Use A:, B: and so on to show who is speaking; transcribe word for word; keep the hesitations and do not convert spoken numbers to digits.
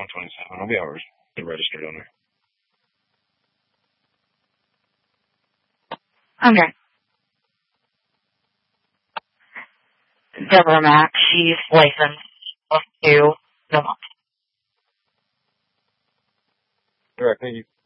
A: one twenty-seven. I'll be hours. The registered owner.
B: Okay. Deborah Mack, she's licensed up to the month.
A: All right, thank you.